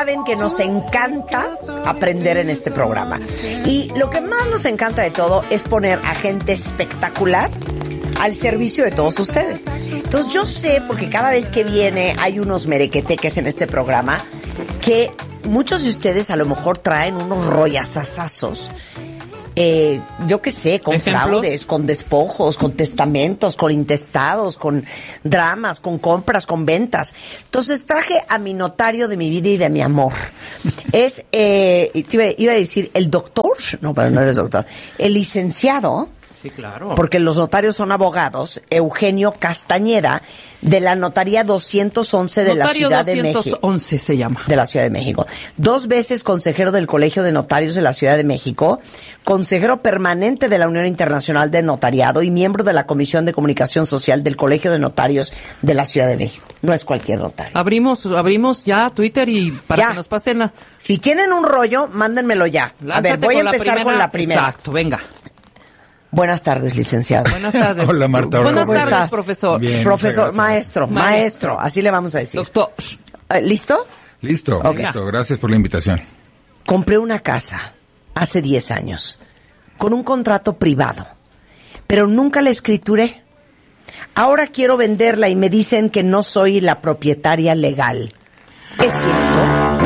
saben que nos encanta aprender en este programa. Y lo que más nos encanta de todo es poner a gente espectacular al servicio de todos ustedes. Entonces yo sé, porque cada vez que viene hay unos merequeteques en este programa, que muchos de ustedes a lo mejor traen unos rollasazazos. Yo qué sé, con ¿ejemplos? Fraudes, con despojos, con testamentos, con intestados, con dramas, con compras, con ventas. Entonces traje a mi notario de mi vida y de mi amor. Es, iba a decir, el doctor, no, pero no eres doctor, el licenciado. Sí, claro. Porque los notarios son abogados, Eugenio Castañeda, de la Notaría 211 de Notario la Ciudad de México. 211 se llama. De la Ciudad de México. 2 veces consejero del Colegio de Notarios de la Ciudad de México, consejero permanente de la Unión Internacional de Notariado y miembro de la Comisión de Comunicación Social del Colegio de Notarios de la Ciudad de México. No es cualquier notario. Abrimos ya Twitter y para Ya. que nos pasen la... Si tienen un rollo, mándenmelo ya. A ver, Lánzate voy a con la empezar con la primera. Exacto, venga. Buenas tardes, licenciado. Buenas tardes. Hola, Marta. Buenas ¿Cómo tardes, estás? profesor. Bien. Profesor, muchas gracias. maestro, así le vamos a decir. Doctor. ¿Listo? Listo, Ok. listo. Gracias por la invitación. Compré una casa hace 10 años con un contrato privado, pero nunca la escrituré. Ahora quiero venderla y me dicen que no soy la propietaria legal. ¿Es cierto?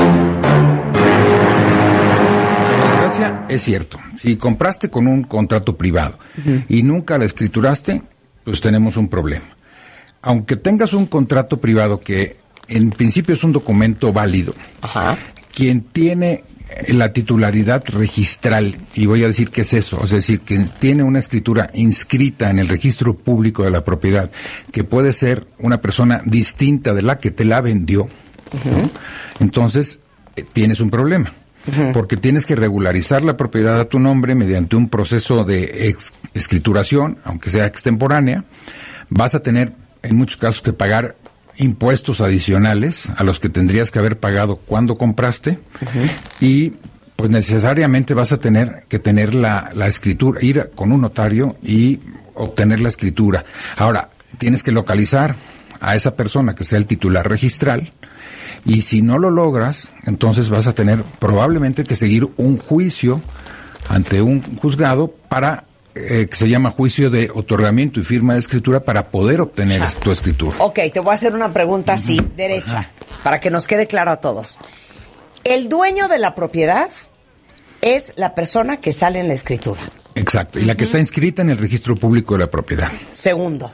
Por desgracia, es cierto. Si compraste con un contrato privado y nunca la escrituraste, pues tenemos un problema. Aunque tengas un contrato privado que en principio es un documento válido, Ajá. quien tiene la titularidad registral, y voy a decir qué es eso, es decir, que tiene una escritura inscrita en el registro público de la propiedad, que puede ser una persona distinta de la que te la vendió, ¿no? Entonces tienes un problema, porque tienes que regularizar la propiedad a tu nombre mediante un proceso de escrituración, aunque sea extemporánea. Vas a tener en muchos casos que pagar impuestos adicionales a los que tendrías que haber pagado cuando compraste, y pues necesariamente vas a tener que tener la escritura, ir con un notario y obtener la escritura. Ahora, tienes que localizar a esa persona que sea el titular registral, y si no lo logras, entonces vas a tener probablemente que seguir un juicio ante un juzgado para que se llama juicio de otorgamiento y firma de escritura, para poder obtener tu escritura. Ok, te voy a hacer una pregunta así, derecha, para que nos quede claro a todos. El dueño de la propiedad es la persona que sale en la escritura. Exacto, y la que está inscrita en el registro público de la propiedad. Segundo,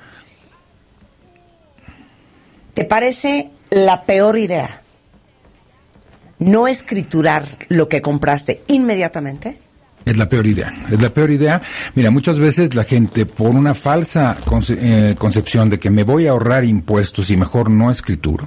¿te parece la peor idea no escriturar lo que compraste inmediatamente? Es la peor idea, es la peor idea. Mira, muchas veces la gente, por una falsa concepción de que me voy a ahorrar impuestos y mejor no escrituro,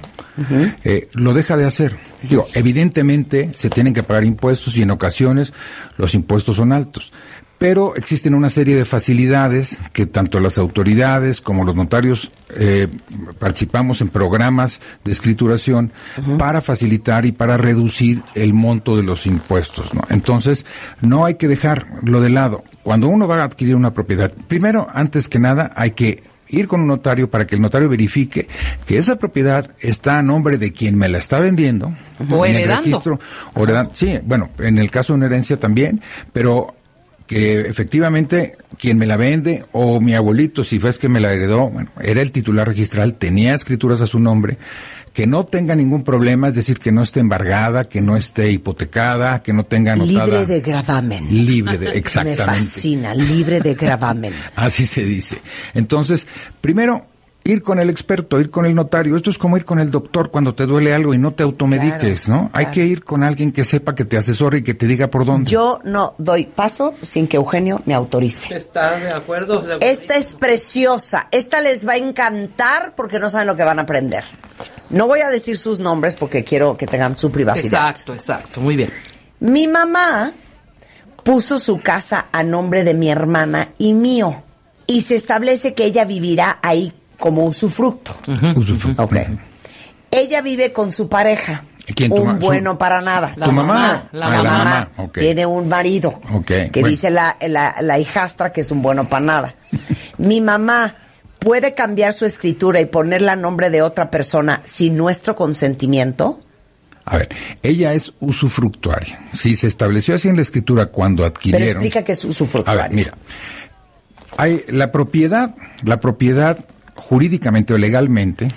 lo deja de hacer. Digo, evidentemente se tienen que pagar impuestos y en ocasiones los impuestos son altos. Pero existen una serie de facilidades que tanto las autoridades como los notarios participamos en programas de escrituración para facilitar y para reducir el monto de los impuestos, ¿no? Entonces, no hay que dejarlo de lado. Cuando uno va a adquirir una propiedad, primero, antes que nada, hay que ir con un notario para que el notario verifique que esa propiedad está a nombre de quien me la está vendiendo. O en el heredando. registro, o heredando. Sí, bueno, en el caso de una herencia también, pero que efectivamente quien me la vende, o mi abuelito, si fue que me la heredó, bueno, era el titular registral, tenía escrituras a su nombre, que no tenga ningún problema, es decir, que no esté embargada, que no esté hipotecada, que no tenga anotada. Libre de gravamen. Libre de, exactamente. Me fascina, libre de gravamen. Así se dice. Entonces, primero, ir con el experto, ir con el notario. Esto es como ir con el doctor cuando te duele algo y no te automediques, Claro, ¿no? Hay que ir con alguien que sepa, que te asesore y que te diga por dónde. Yo no doy paso sin que Eugenio me autorice. ¿Estás de acuerdo? Esta es preciosa. Esta les va a encantar porque no saben lo que van a aprender. No voy a decir sus nombres porque quiero que tengan su privacidad. Exacto, muy bien. Mi mamá puso su casa a nombre de mi hermana y mío, y se establece que ella vivirá ahí como usufructo. Usufructo. Ok. Ella vive con su pareja. ¿Quién, tu Un bueno para nada. La mamá. La mamá. Ok. Tiene un marido. Ok, Que bueno. dice la hijastra que es un bueno para nada. Mi mamá puede cambiar su escritura y ponerla a nombre de otra persona sin nuestro consentimiento. A ver, ella es usufructuaria. Si se estableció así en la escritura cuando adquirieron... Pero explica qué es usufructuaria. A ver, mira. Hay la propiedad jurídicamente o legalmente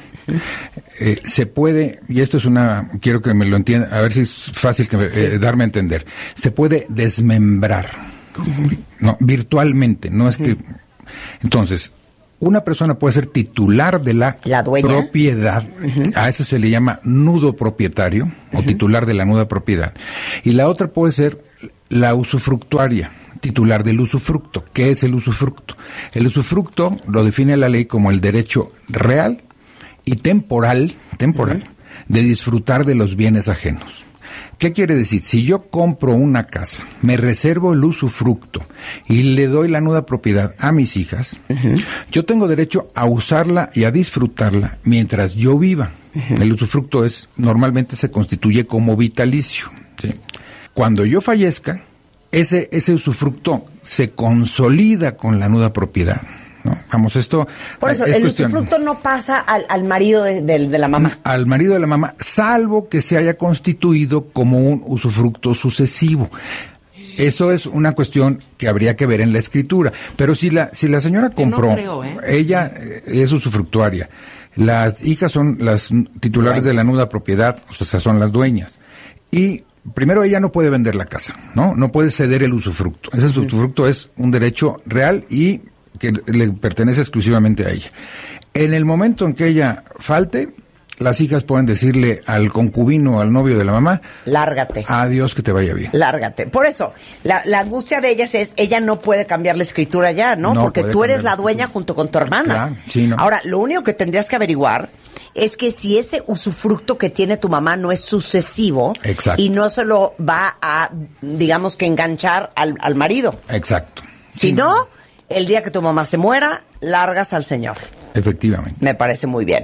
se puede, y esto es quiero que me lo entiendan, a ver si es fácil darme a entender, se puede desmembrar, no, virtualmente, no es que... Entonces, una persona puede ser titular de la propiedad, a eso se le llama nudo propietario, o titular de la nuda propiedad, y la otra puede ser la usufructuaria, titular del usufructo. ¿Qué es el usufructo? El usufructo lo define la ley como el derecho real y temporal de disfrutar de los bienes ajenos. ¿Qué quiere decir? Si yo compro una casa, me reservo el usufructo y le doy la nuda propiedad a mis hijas, yo tengo derecho a usarla y a disfrutarla mientras yo viva. El usufructo normalmente se constituye como vitalicio, ¿sí? Cuando yo fallezca, ese usufructo se consolida con la nuda propiedad, ¿no? Vamos, esto... Por eso, el usufructo no pasa al marido de la mamá. Al marido de la mamá, salvo que se haya constituido como un usufructo sucesivo. Eso es una cuestión que habría que ver en la escritura. Pero si la señora compró, no creo, ella es usufructuaria, las hijas son las titulares de la nuda propiedad, o sea, son las dueñas. Y primero, ella no puede vender la casa, ¿no? No puede ceder el usufructo. Ese usufructo es un derecho real y que le pertenece exclusivamente a ella. En el momento en que ella falte, las hijas pueden decirle al concubino o al novio de la mamá: lárgate. Adiós, que te vaya bien. Lárgate. Por eso, la angustia de ellas es, ella no puede cambiar la escritura ya, ¿no? Porque tú eres la dueña junto con tu hermana. Claro, sí, no. Ahora, lo único que tendrías que averiguar es que si ese usufructo que tiene tu mamá no es sucesivo, exacto, y no se lo va a, digamos que enganchar al marido. Exacto. Si no, el día que tu mamá se muera, largas al señor. Efectivamente. Me parece muy bien.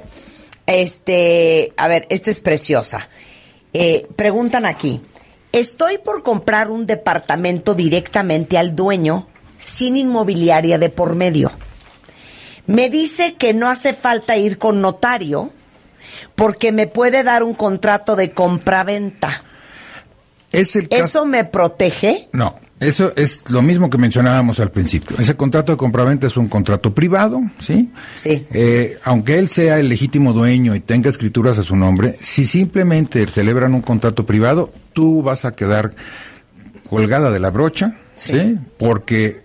A ver, esta es preciosa. Preguntan aquí: estoy por comprar un departamento directamente al dueño, sin inmobiliaria de por medio. Me dice que no hace falta ir con notario porque me puede dar un contrato de compraventa. ¿Eso me protege? No, eso es lo mismo que mencionábamos al principio. Ese contrato de compraventa es un contrato privado, ¿sí? Sí. Aunque él sea el legítimo dueño y tenga escrituras a su nombre, si simplemente celebran un contrato privado, tú vas a quedar colgada de la brocha, ¿sí? Porque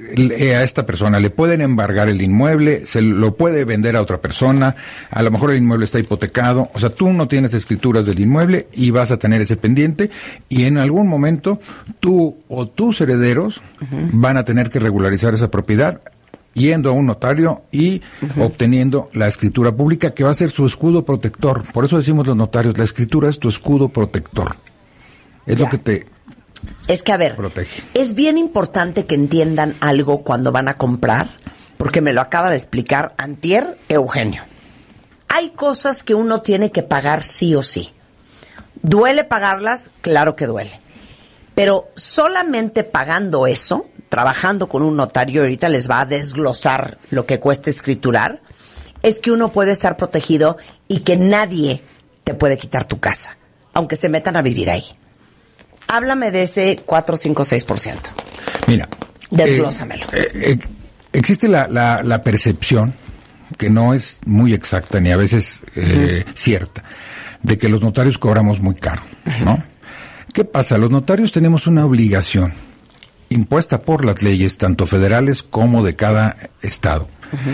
a esta persona le pueden embargar el inmueble, se lo puede vender a otra persona, a lo mejor el inmueble está hipotecado, o sea, tú no tienes escrituras del inmueble y vas a tener ese pendiente, y en algún momento tú o tus herederos van a tener que regularizar esa propiedad yendo a un notario y obteniendo la escritura pública, que va a ser su escudo protector. Por eso decimos los notarios, la escritura es tu escudo protector. Es lo que te... Es que, a ver, protege. Es bien importante que entiendan algo cuando van a comprar, porque me lo acaba de explicar antier Eugenio. Hay cosas que uno tiene que pagar sí o sí. ¿Duele pagarlas? Claro que duele. Pero solamente pagando eso, trabajando con un notario, ahorita les va a desglosar lo que cuesta escriturar, es que uno puede estar protegido y que nadie te puede quitar tu casa, aunque se metan a vivir ahí. Háblame de ese 4, 5, 6%. Mira. Desglósamelo. Existe la percepción, que no es muy exacta ni a veces cierta, de que los notarios cobramos muy caro, ¿no? ¿Qué pasa? Los notarios tenemos una obligación impuesta por las leyes, tanto federales como de cada estado,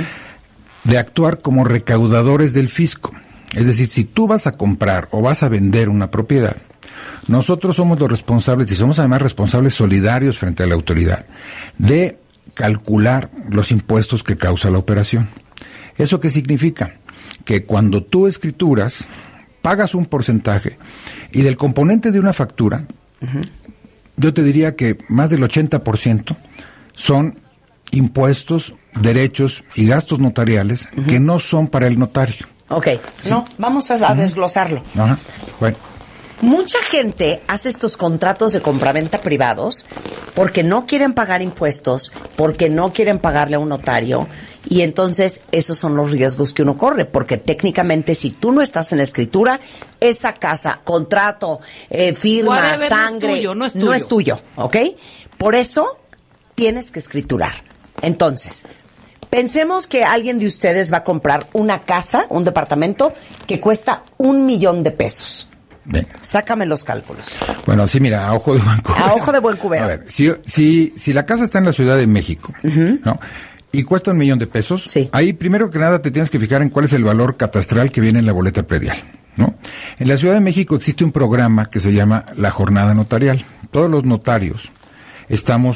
de actuar como recaudadores del fisco. Es decir, si tú vas a comprar o vas a vender una propiedad, nosotros somos los responsables, y somos además responsables solidarios frente a la autoridad, de calcular los impuestos que causa la operación. ¿Eso qué significa? Que cuando tú escrituras, pagas un porcentaje, y del componente de una factura, yo te diría que más del 80% son impuestos, derechos y gastos notariales que no son para el notario. Ok, ¿sí? No, vamos a desglosarlo. Ajá, bueno. Mucha gente hace estos contratos de compraventa privados porque no quieren pagar impuestos, porque no quieren pagarle a un notario Y entonces esos son los riesgos que uno corre, porque técnicamente si tú no estás en la escritura, esa casa, contrato, firma, Whatever, sangre, no es tuyo, ¿ok? Por eso tienes que escriturar. Entonces, pensemos que alguien de ustedes va a comprar una casa, un departamento, que cuesta $1,000,000. Bien. Sácame los cálculos. Bueno, sí, mira, a ojo de buen cubero. A ojo de buen cubero. A ver, si la casa está en la Ciudad de México, ¿no? Y cuesta $1,000,000, sí. Ahí primero que nada te tienes que fijar en cuál es el valor catastral que viene en la boleta predial, ¿no? En la Ciudad de México existe un programa que se llama la jornada notarial. Todos los notarios estamos